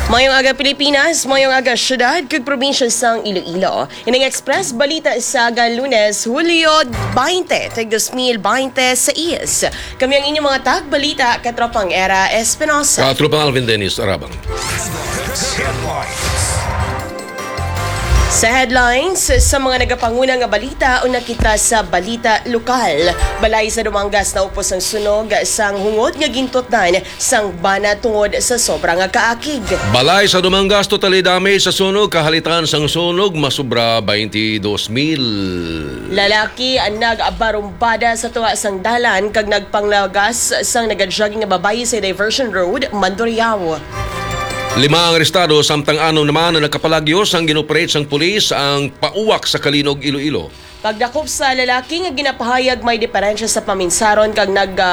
Mayong aga Pilipinas, mayong aga syudad kag probinsya sang Iloilo. Ining express balita sa Lunes, Hulyo 20, tag 2026. Kami ang inyong mga tagbalita katropang Era Espinosa. Katropang Alvin Dennis Arabang. Sa headlines, sa mga nagapangunang nga balita o nakita sa balita lokal, balay sa Dumangas na upos ang sunog sang hungod nga gintotdan sang bana tungod sa sobrang nga kaakig. Balay sa Dumangas totally damage sa sunog, kahalitan sang sunog masubra 22,000. Lalaki ang nag-abarumbada sa tuwa sang dalan kag nagpanglagas sang nagajogging nga babayi sa Diversion Road, Mandurriao. 5 ang arestado, samtang 6 naman na nagkapalagyos ang ginoperate sang pulis ang pauwak sa Kalinog, Iloilo. Pagdakop sa lalaki nga ginapahayag may diferensya sa paminsaron kag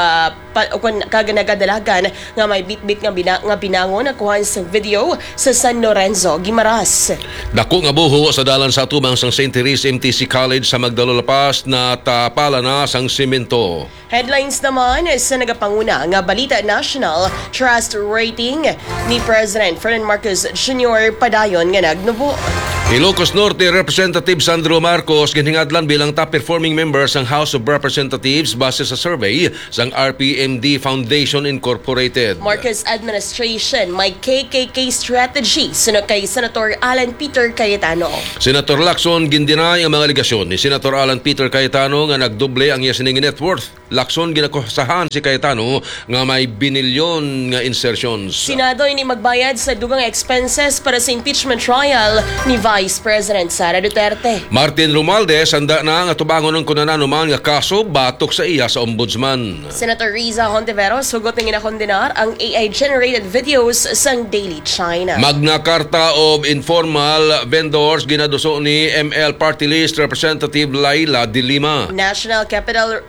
nagadalagan nga may bitbit nga binangon nakuha sa video sa San Lorenzo, Guimaras. Dako nga buho sa dalan sa tubang sang St. Therese MTC College sa Magdalolapas na tapala na sang simento. Headlines naman sa nagapanguna nga balita national trust rating ni President Ferdinand Marcos Jr. padayon nga nagnubo. Ilocos Norte Representative Sandro Marcos ginhingadlan bilang top-performing member sang House of Representatives base sa survey sang RPMD Foundation Incorporated. Marcos administration may KKK strategy sunod kay Senator Alan Peter Cayetano. Senator Lacson gindinay ang mga aligasyon ni Senator Alan Peter Cayetano nga nagdoble ang iya sining net worth. Lacson ginakusahan si Cayetano nga may binilyon nga insertions. Senado ini magbayad sa dugang expenses para sa impeachment trial ni Vice President Sara Duterte. Martin Romualdez handa na nga tubangon ng kunananuman nga kaso batok sa iya sa ombudsman. Senator Riza Hontiveros hugot ng inakondenar ang AI-generated videos sang Daily China. Magna Carta of Informal Vendors ginaduso ni ML Party List Representative Laila de Lima. National Capital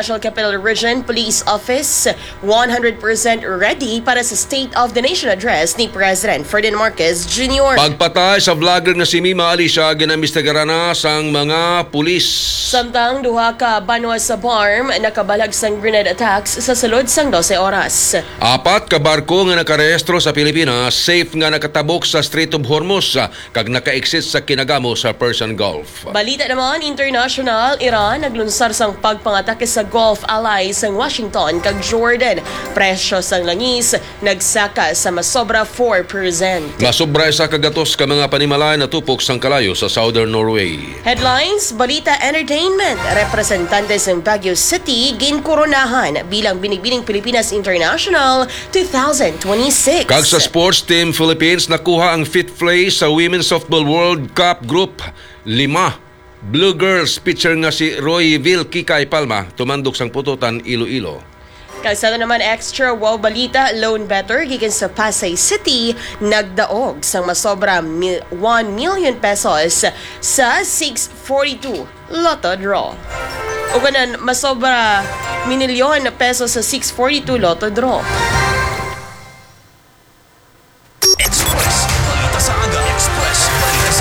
Region Police Office 100% ready para sa State of the Nation address ni President Ferdinand Marcos Jr. Pagpatay sa vlogger na si Mima Alicia ginamistagarana sang mga pulis. Samtang duha ka banwa sa farm nakabalag sang grenade attacks sa sulod sang 12 oras. 4 ka barko nga nakarehistro sa Pilipinas safe nga nakatabok sa Strait of Hormuz kag naka-exit sa kinagamo sa Persian Gulf. Balita naman international, Iran naglunsar sang pagpangatake sa Gulf allies sang Washington kag Jordan. Presyo sang langis nagsaka sa masobra 4%. Masobra sa kagatos ka mga panimalay na tupok sang kalayo sa Southern Norway. Headlines, balita entertainment. Representantes ng Baguio City ginkoronahan bilang Binibining Pilipinas International 2026. Kag sa sports team Philippines nakuha ang 5th place sa Women's Softball World Cup Group 5. Blue Girls pitcher nga si Roy Vilkikay Palma tumandok sang pututan Iloilo. Kalsada naman extra wow balita, loan better gikan sa Pasay City nagdaog sang masobra 1 million pesos sa 642 Lotto draw. O kanan masobra milyon pesos sa 642 Lotto draw.